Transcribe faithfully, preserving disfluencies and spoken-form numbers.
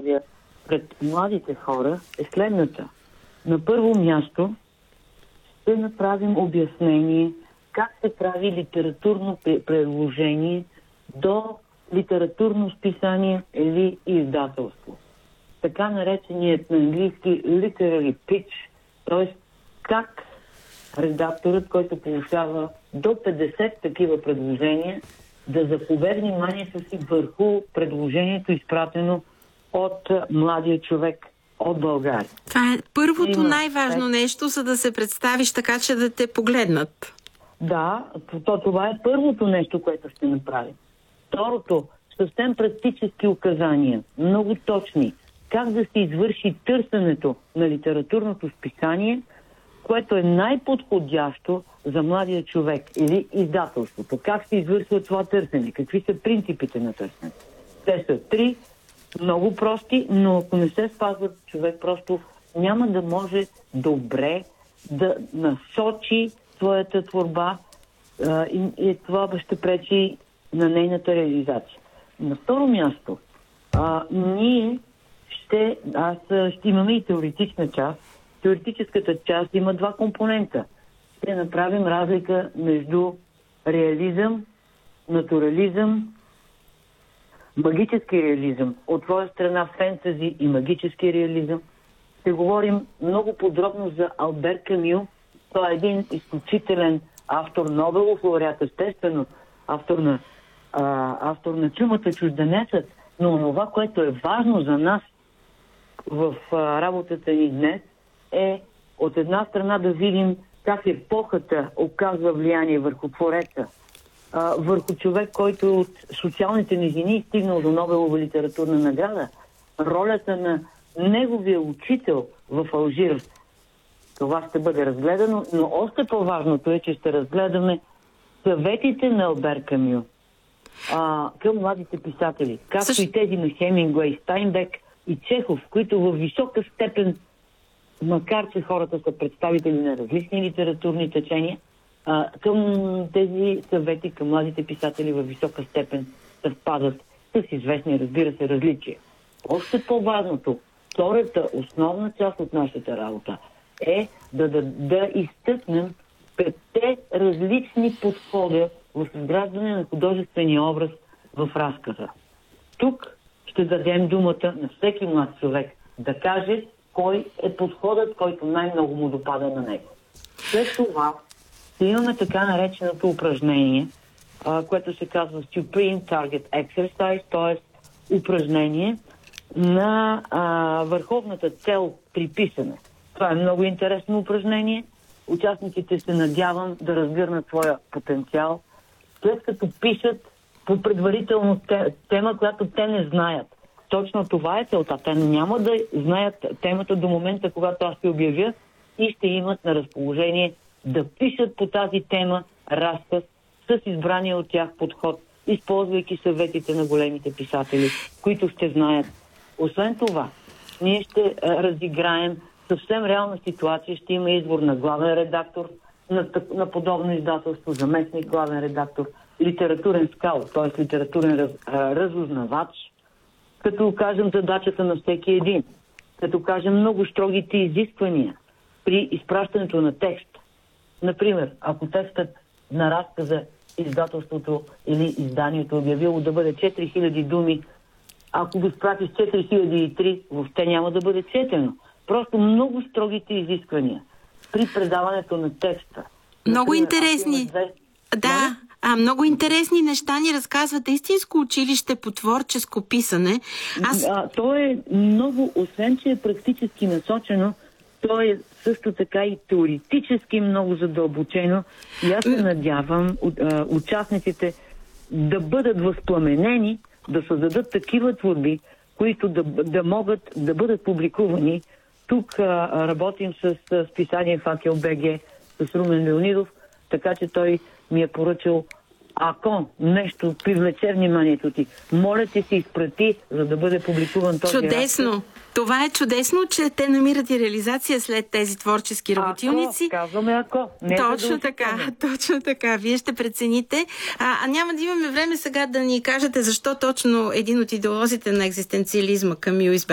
поставя пред младите хора, е следната. На първо място ще направим обяснение как се прави литературно предложение до литературно списание или издателство. Така нареченият на английски literary pitch, т.е. как редакторът, който получава до петдесет такива предложения, да запове вниманието си върху предложението, изпратено от младия човек от България. Това е първото Има, най-важно е... нещо, за да се представиш така, че да те погледнат. Да, то, това е първото нещо, което ще направим. Второто, съвсем практически указания, много точни, как да се извърши търсенето на литературното списание, което е най-подходящо за младия човек или издателството. Как се извършва това търсене? Какви са принципите на търсенето? Те са три, много прости, но ако не се спазват, човек просто няма да може добре да насочи своята творба а, и, и това ще пречи на нейната реализация. На второ място, а, ние ще, аз, ще имаме и теоретична част. Теоретическата част има два компонента. Ще направим разлика между реализъм, натурализъм, магически реализъм. От твоя страна фентази и магически реализъм. Ще говорим много подробно за Албер Камю. Той е един изключителен автор, Нобелов лауреат, естествено, автор на, а, автор на Чумата, чужденецът. Но това, което е важно за нас в а, работата ни днес, е от една страна да видим как епохата оказва влияние върху твореца, а, върху човек, който от социалните низини е стигнал до Нобелова литературна награда, ролята на неговия учител в Алжир. Това ще бъде разгледано, но още по-важното е, че ще разгледаме съветите на Албер Камю а, към младите писатели, както Също... и тези на Хемингуей, Стайнбек и Чехов, които във висока степен, макар че хората са представители на различни литературни течения, а, към тези съвети към младите писатели във висока степен съвпадат с известни, разбира се, различия. Още по-важното, втората основна част от нашата работа е да, да, да изтъкнем петте различни подхода в изграждане на художествения образ в разказа. Тук ще дадем думата на всеки млад човек да каже кой е подходът, който най-много му допада на него. След това ще имаме така нареченото упражнение, а, което се казва Supreme Target Exercise, т.е. упражнение на а, върховната цел при писане. Това е много интересно упражнение. Участниците се надявам да разгърнат своя потенциал, след като пишат по предварително тема, която те не знаят. Точно това е целта. Те няма да знаят темата до момента, когато аз ще обявя, и ще имат на разположение да пишат по тази тема разказ с избрания от тях подход, използвайки съветите на големите писатели, които ще знаят. Освен това, ние ще разиграем съвсем реална ситуация. Ще има избор на главен редактор на, на подобно издателство, заместник главен редактор, литературен скаут, т.е. литературен раз, разузнавач, като кажем задачата на всеки един, като кажем много строгите изисквания при изпращането на текст. Например, ако текстът на разказа издателството или изданието обявило да бъде четири хиляди думи, ако го изпратиш четири хиляди и три, въобще няма да бъде четено. Просто много строгите изисквания при предаването на текста. Много Например, интересни. две... Да, а, много интересни неща ни разказват истинско училище по творческо писане. Аз... А, то е много, освен че е практически насочено, то е също така и теоретически много задълбочено. И аз се надявам а, участниците да бъдат възпламенени, да създадат такива творби, които да, да могат да бъдат публикувани. Тук а, работим с, с списание Факел БГ, с Румен Леонидов, така че той ми е поръчал, ако нещо привлече вниманието ти, моля ти се изпрати, за да бъде публикуван този Чудесно! разказ. Това е чудесно, че те намират и реализация след тези творчески работилници. Ако, казваме ако. Не точно да така, точно така. Вие ще прецените. А, а няма да имаме време сега да ни кажете защо точно един от идеолозите на екзистенциализма Камю избра